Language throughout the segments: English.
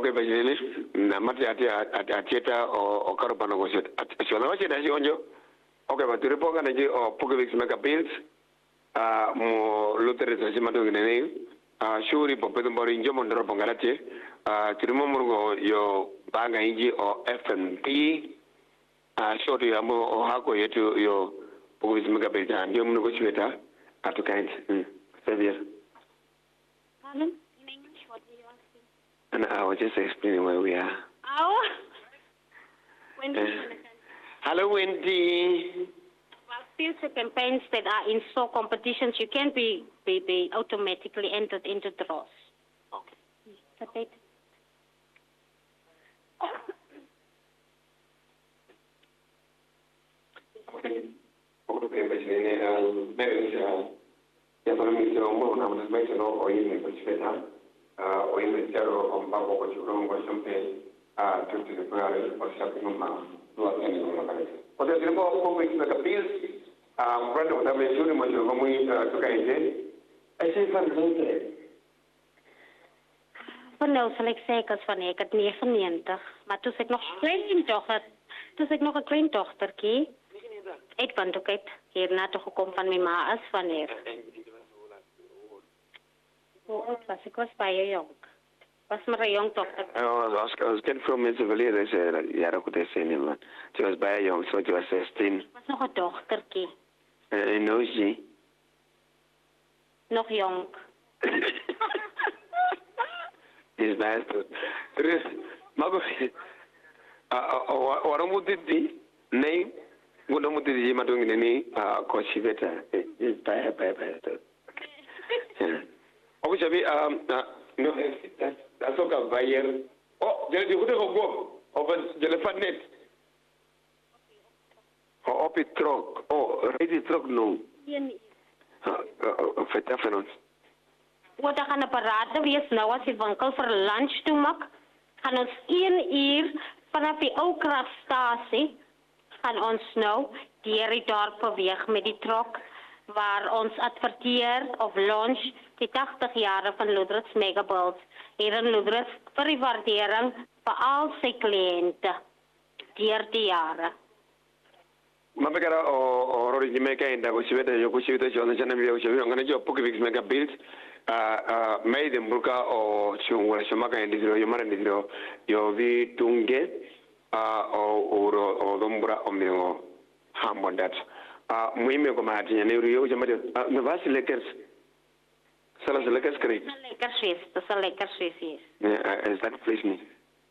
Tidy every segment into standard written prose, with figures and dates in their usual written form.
okay, bajene na mati atieta o karobano go shot. Shola wache da onjo. Okay, but repo kana je o Pukevix mega bills mo lotere sa simato ngene shuri popedo mbori njomo ndoro pongalate tirimo murgo yo banga inji o FMP short ya mo o hako yetu yo Pukevix mega bills ndio mnugo chweta atukaint Xavier. Pardon? In English, what are you asking? And I was just explaining where we are. Oh. Wendy. Hello, Wendy. Well, future campaigns that are in store competitions, you can be automatically entered into draws. Okay. That's it. Okay, bajene ya para mí yo mo na mo mai no o yin ko cheta o yin tero on ba ko churo ngo champe to the prayer or something ma do a thing no ka o de ko ko na kapil brother da me juri mo jo mo to ka ide ai sai van zente Van nou sal ek sê as van ek het 99, maar toe ek nog kleindogter, toe ek nog 'n kleindogtertjie. Ek van toe kyk hierna toe gekom van my ma as wanneer. Hoe oud was ik? Was baie jong. Was maar 'n jong dogter. Als kind van mensen verleden zei ja, dat is niet man. Ze was baie jong, so ze was 16. Was nog 'n dogtertjie. En nou is ze nog jong. Is best. Dus maar waarom moet dit nee? Waarom moet dit maar doen nee? Kost je beter. Is baie. Ook je no, dat is ook al baie. Oh, je goed go. Of je van net. Op het trok. Oh, rijd die trok nu. Ja nie. Vertel van ons. Wat dan gaan 'n parade wees nou as die winkel vir lunch toe maak. Gaan ons 1 uur vanaf die ou kragstasie gaan ons nou deur die dorp beweeg met die trok waar ons adverteer of launch die 80 jare van Lourdes Megabulls hier in Lourdes vir die waardering vir al sy kliënte deur die jare. Mapekara o rori jimeka inda ko siwete yo ko siwete jona jana biyo siwete ngana jo Pukevix mega bills mai de mbuka o chungwa shomaka indiro yo mara indiro yo vi tunge o dombura o mingo hambondat muime ko mati ne yo jamade me vasi lekers sala lekers kri Lekers wees. Is that please me?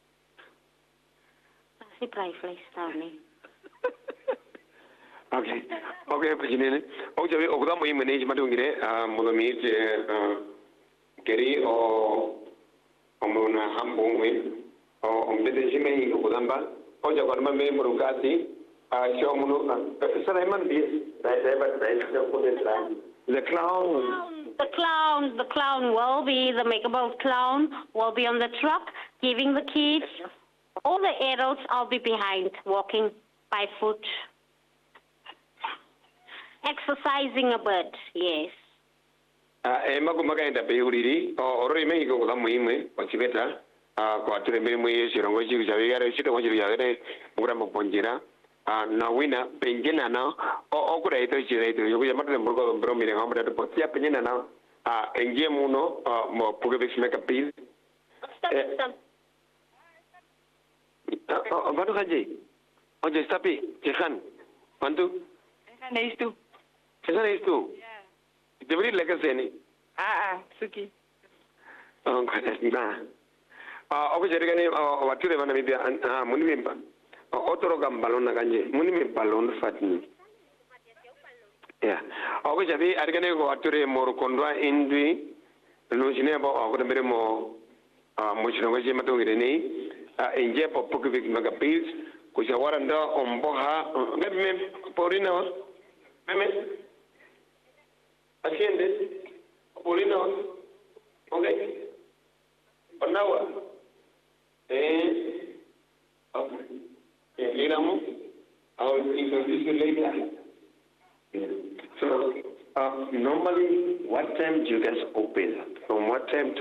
Dis braai staan nie. Okay, presidente. Ook jawi ook dan moet je management doen gire. Moet je keri om na hambong we. Om de jime ook dan ba. Ook jawi maar me murukati. Show munu. Saraiman bis. The clown will be the Megabull clown will be on the truck giving the kids. All the adults I'll be behind walking by foot. Exercising a bit, yes. Maga enda pe uriri orori me ko la muime pachibeta ko ature me muye sirongo ji jawi gare sito ko ji gare mura mo ponjira na wina penjena na o ko dai to ji dai to yo ya mata murgo bro mi ngam da to tia penjena na enje muno mo Pukevix mega bill Stop. Vado kaji oje stapi jekan pantu Nice too. Esa es tú. Yeah. Debería lekker zijn. Suki. Oh, nah. Aku jadi kan waktu itu mana media muni mempa. Otro gambalon na kanje. Muni mempa balon fatni. Ya. Aku jadi ada kan waktu itu mor kondwa indui. Lu sini apa aku dembere mo mo sini matu ini. Inje Pukevix mega bills. Kujawaranda omboha. Mem porina. Meme. Atiende. Porina. Okay. Panawa. Okay. I will introduce you later. So, normally, what time do you guys open? From what time to